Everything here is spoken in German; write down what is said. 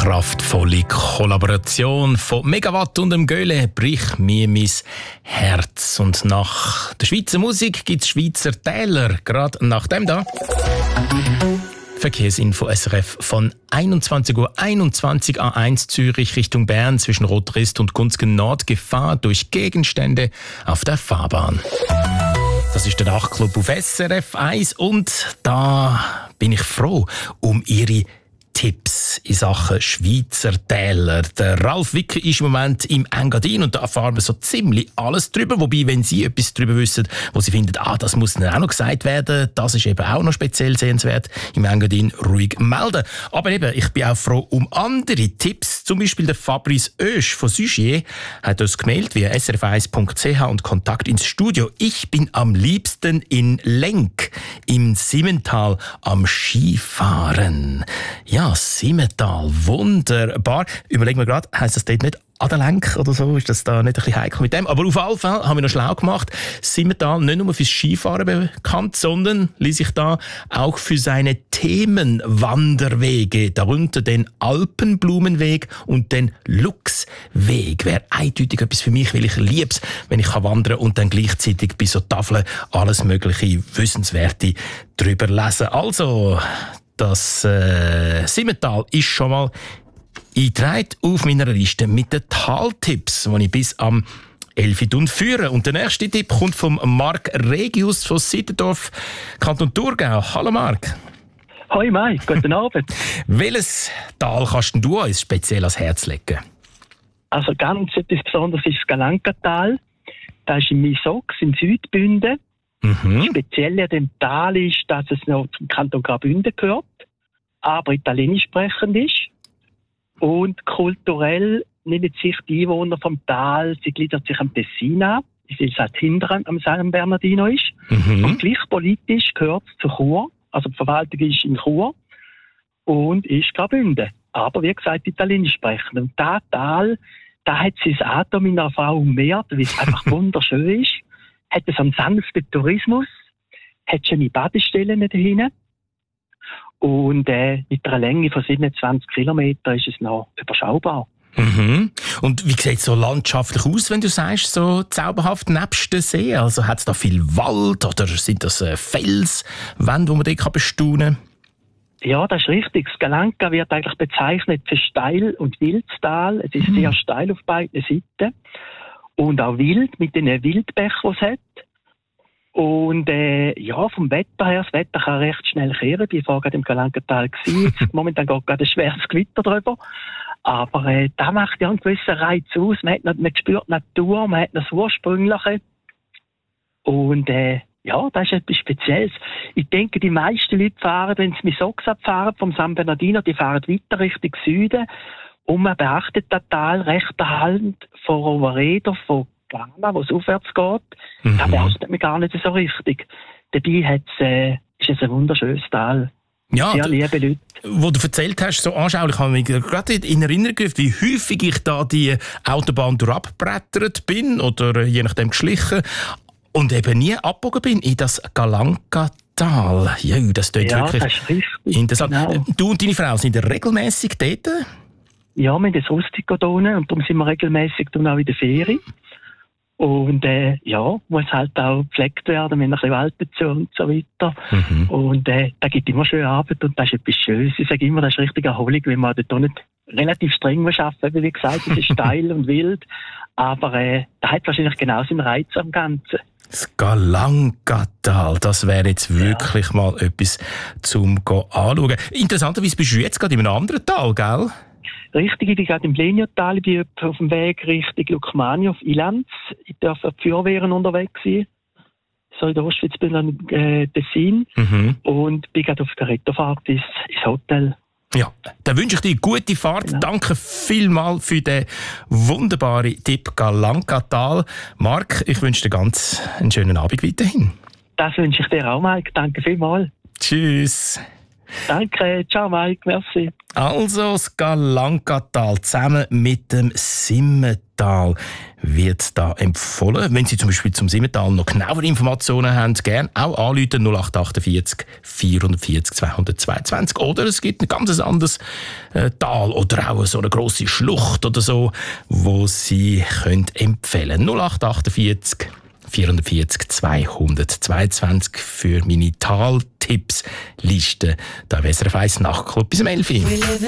kraftvolle Kollaboration von Megawatt und dem Göhle «Brich mir mein Herz». Und nach der Schweizer Musik gibt es Schweizer Täler, gerade nach dem da. Verkehrsinfo SRF von 21:21 Uhr A1 Zürich Richtung Bern zwischen Rotrist und Gunzgen Nord. Gefahr durch Gegenstände auf der Fahrbahn. Das ist der Nachtclub auf SRF 1 und da bin ich froh um Ihre Tipps in Sachen Schweizer Täler. Der Ralf Wicker ist im Moment im Engadin und da erfahren wir so ziemlich alles drüber. Wobei, wenn Sie etwas drüber wissen, wo Sie finden, das muss dann auch noch gesagt werden, das ist eben auch noch speziell sehenswert, im Engadin ruhig melden. Aber eben, ich bin auch froh um andere Tipps. Zum Beispiel der Fabrice Oesch von Sugier hat uns gemeldet via srf1.ch und Kontakt ins Studio. Ich bin am liebsten in Lenk im Simmental am Skifahren. Ja, Simmental, wunderbar. Überlegen wir gerade, heisst das dort nicht Adelenk oder so? Ist das da nicht ein bisschen heikel mit dem? Aber auf jeden Fall haben wir noch schlau gemacht. Simmental nicht nur fürs Skifahren bekannt, sondern ließ sich da auch für seine Themenwanderwege, darunter den Alpenblumenweg und den Luchsweg. Wäre eindeutig etwas für mich, weil ich liebe es, wenn ich wandern kann und dann gleichzeitig bei so Tafeln alles mögliche Wissenswerte drüber lesen. Also, das Simmental ist schon mal eingetragen auf meiner Liste mit den Taltipps, die ich bis am 11 Uhr führe. Und der nächste Tipp kommt von Marc Regius von Sittendorf, Kanton Thurgau. Hallo Marc. Hoi Mai, guten Abend. Welches Tal kannst du uns speziell ans Herz legen? Also ganz etwas Besonderes ist das Galankatal. Das ist in Misox in Südbünden. Das Spezielle an dem Tal ist, dass es noch zum Kanton Graubünden gehört, aber italienisch sprechend ist. Und kulturell nehmen sich die Einwohner vom Tal, sie gliedert sich am Tessin an, weil es halt hinter am San Bernardino ist. Und gleich politisch gehört es zu Chur, also die Verwaltung ist in Chur und ist Graubünden. Aber wie gesagt, italienisch sprechend. Und das Tal, da hat sein Atom in einer Frau umehrt, weil es einfach wunderschön ist. Hat es einen sanften Tourismus, hat schöne Badestellen dahin. Und mit einer Länge von 27 Kilometern ist es noch überschaubar. Und wie sieht es so landschaftlich aus, wenn du sagst, so zauberhaft nebst dem See? Also hat es da viel Wald oder sind das Felswände, die man dort bestaunen kann? Ja, das ist richtig. Das Galanka wird eigentlich bezeichnet für Steil- und Wildstal. Es ist sehr steil auf beiden Seiten. Und auch wild, mit den Wildbächen, die es hat. Und vom Wetter her, das Wetter kann recht schnell kehren. Ich war gerade im Galankatal gewesen. Momentan geht gerade ein schweres Gewitter drüber. Aber das macht ja einen gewissen Reiz aus. Man spürt die Natur, man hat das Ursprüngliche. Und das ist etwas Spezielles. Ich denke, die meisten Leute fahren, wenn sie Misox abfahren vom San Bernardino, die fahren weiter Richtung Süden. Und man beachtet das Tal rechter Hand von Roveredo, von Ghana, wo es aufwärts geht. Da beachtet man gar nicht so richtig. Dabei ist es ein wunderschönes Tal. Ja, sehr liebe Leute. Wo du erzählt hast, so anschaulich, habe ich mich gerade in Erinnerung gerufen, wie häufig ich da die Autobahn durchgebrettert bin oder je nachdem geschlichen und eben nie abgebogen bin in das Galankatal. Ja, das tut wirklich das ist richtig, interessant. Genau. Du und deine Frau sind regelmässig dort? Ja, wir haben das Rustico da unten und darum sind wir regelmässig auch in der Ferie. Und muss halt auch gepflegt werden, wenn ein bisschen Wald dazu und so weiter. Und da gibt immer schöne Arbeit und das ist etwas Schönes. Ich sage immer, das ist richtig Erholung, wenn man dort nicht relativ streng muss arbeiten. Wie gesagt, es ist steil und wild, aber da hat wahrscheinlich genau seinen Reiz am Ganzen. Das Galankatal, das wäre jetzt wirklich mal etwas zum anschauen. Interessanterweise bist du jetzt gerade in einem anderen Tal, gell? Richtig, ich bin gerade im Bleniotal, ich bin auf dem Weg Richtung Lukmani auf Ilanz. Ich darf auf die Feuerwehren unterwegs sein, so in der Ostschweizbündner Tessin. Und bin gerade auf der Rettofahrt ins Hotel. Ja, dann wünsche ich dir eine gute Fahrt. Genau. Danke vielmals für den wunderbaren Tipp Galankatal. Marc, ich wünsche dir ganz einen schönen Abend weiterhin. Das wünsche ich dir auch, Mike. Danke vielmals. Tschüss. Danke, ciao Mike, merci. Also das Galankatal zusammen mit dem Simmental wird da empfohlen. Wenn Sie zum Beispiel zum Simmental noch genauere Informationen haben, gerne auch anrufen 0848 440 222. Oder es gibt ein ganz anderes Tal oder auch so eine grosse Schlucht oder so, wo Sie können empfehlen 0848 440 222 für meine Taltipps-Liste. Da wäre es ein Nachtclub bis um 11 Uhr.